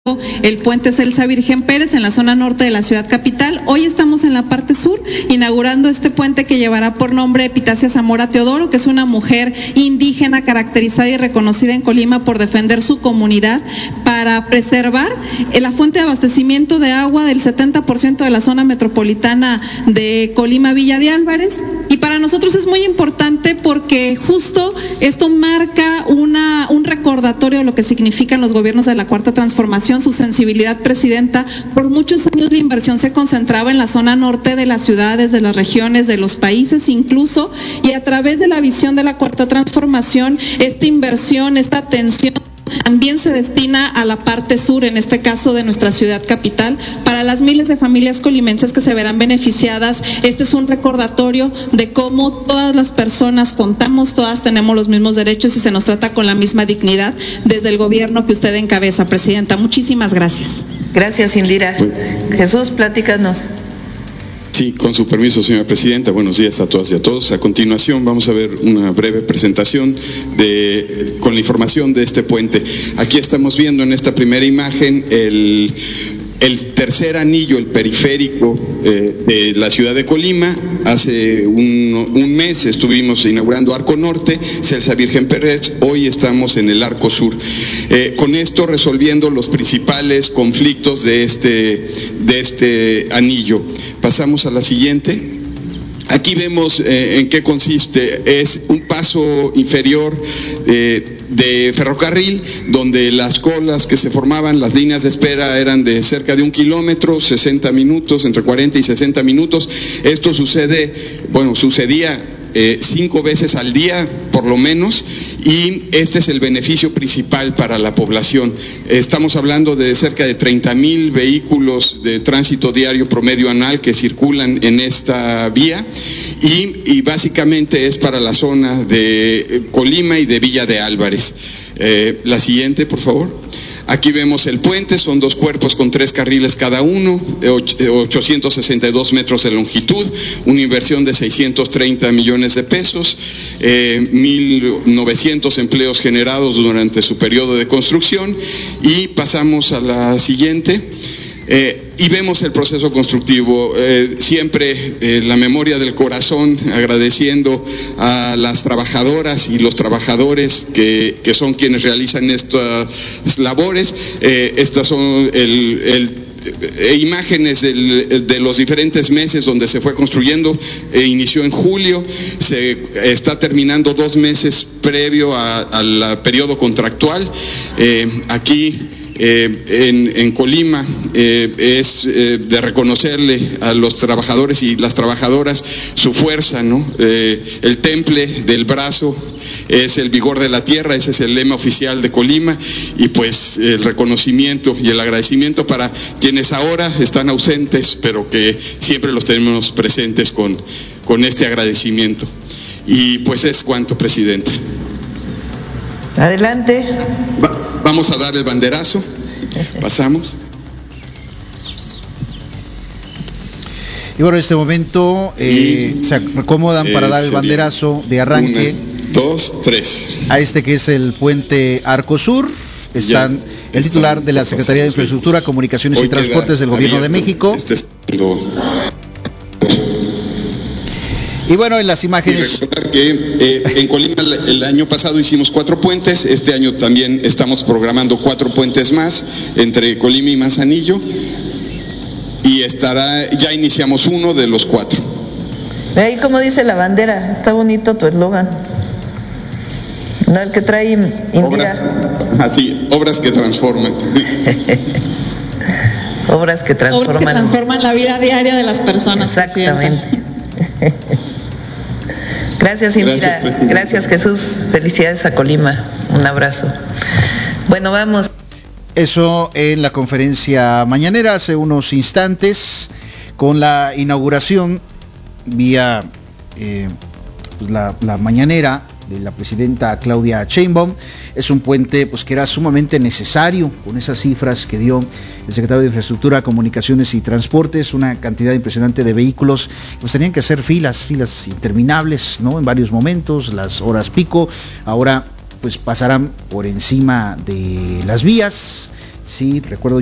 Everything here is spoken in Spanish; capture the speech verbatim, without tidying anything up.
el puente Celsa Virgen Pérez en la zona norte de la ciudad capital. Hoy estamos en la parte sur inaugurando este puente que llevará por nombre Epitacia Zamora Teodoro, que es una mujer indígena caracterizada y reconocida en Colima por defender su comunidad para preservar la fuente de abastecimiento de agua del setenta por ciento de la zona metropolitana de Colima Villa de Álvarez. Y para nosotros es muy importante porque justo esto marca una, un recordatorio de lo que significan los gobiernos de la Cuarta Transformación, su sensibilidad, presidenta. Por muchos años la inversión se concentraba en la zona norte de las ciudades, de las regiones, de los países incluso, y a través de la visión de la Cuarta Transformación, esta inversión, esta atención también se destina a la parte sur, en este caso de nuestra ciudad capital, para las miles de familias colimenses que se verán beneficiadas. Este es un recordatorio de cómo todas las personas contamos, todas tenemos los mismos derechos y se nos trata con la misma dignidad desde el gobierno que usted encabeza, presidenta. Muchísimas gracias. Gracias, Indira. Pues, Jesús, platícanos. Sí, con su permiso, señora presidenta, buenos días a todas y a todos. A continuación vamos a ver una breve presentación de, con la información de este puente. Aquí estamos viendo en esta primera imagen el, el tercer anillo, el periférico eh, de la ciudad de Colima. Hace un, un mes estuvimos inaugurando Arco Norte, Celsa Virgen Pérez, hoy estamos en el Arco Sur. Eh, con esto resolviendo los principales conflictos de este, de este anillo. Pasamos a la siguiente. Aquí vemos eh, en qué consiste. Es un paso inferior eh, de ferrocarril, donde las colas que se formaban, las líneas de espera eran de cerca de un kilómetro, sesenta minutos, entre cuarenta y sesenta minutos. Esto sucede, bueno, sucedía Eh, cinco veces al día, por lo menos, y este es el beneficio principal para la población. Estamos hablando de cerca de treinta mil vehículos de tránsito diario promedio anual que circulan en esta vía y, y básicamente es para la zona de Colima y de Villa de Álvarez. Eh, la siguiente, por favor. Aquí vemos el puente, son dos cuerpos con tres carriles cada uno, ochocientos sesenta y dos metros de longitud, una inversión de seiscientos treinta millones de pesos, eh, mil novecientos empleos generados durante su periodo de construcción. Y pasamos a la siguiente. Eh, y vemos el proceso constructivo, eh, siempre eh, la memoria del corazón, agradeciendo a las trabajadoras y los trabajadores que, que son quienes realizan estas labores. Eh, estas son el, el Eh, imágenes del, de los diferentes meses donde se fue construyendo. Eh, inició en julio, se está terminando dos meses previo al periodo contractual. Eh, aquí eh, en, en Colima eh, es eh, de reconocerle a los trabajadores y las trabajadoras su fuerza, ¿no? Eh, el temple del brazo es el vigor de la tierra, ese es el lema oficial de Colima, y pues el reconocimiento y el agradecimiento para quienes ahora están ausentes, pero que siempre los tenemos presentes con, con este agradecimiento. Y pues es cuanto, presidenta. Adelante. Va, vamos a dar el banderazo. Pasamos. Y bueno, en este momento eh, se acomodan para eh, dar el banderazo de arranque. Una, dos, tres. A este que es el puente Arco Sur. Están ya, el titular están, de la Secretaría de Infraestructura, vidas. Comunicaciones Hoy y Transportes del Gobierno abierto, de México. Este es lo... Y bueno, en las imágenes. Y recordar que eh, en Colima el, el año pasado hicimos cuatro puentes, este año también estamos programando cuatro puentes más entre Colima y Manzanillo. Y estará, ya iniciamos uno de los cuatro. Ahí como dice la bandera, está bonito tu eslogan. No, el que trae Indira. Así, obras, obras que transforman. Obras que transforman. Obras que transforman la vida diaria de las personas. Exactamente. Gracias, Indira. Gracias, Gracias, Jesús. Felicidades a Colima. Un abrazo. Bueno, vamos. Eso en la conferencia mañanera hace unos instantes, con la inauguración vía eh, pues la, la mañanera de la presidenta Claudia Sheinbaum. Es un puente pues que era sumamente necesario, con esas cifras que dio el secretario de Infraestructura, Comunicaciones y Transportes, una cantidad impresionante de vehículos, pues tenían que hacer filas, filas interminables, ¿no? En varios momentos, las horas pico. Ahora pues pasarán por encima de las vías, Sí, recuerdo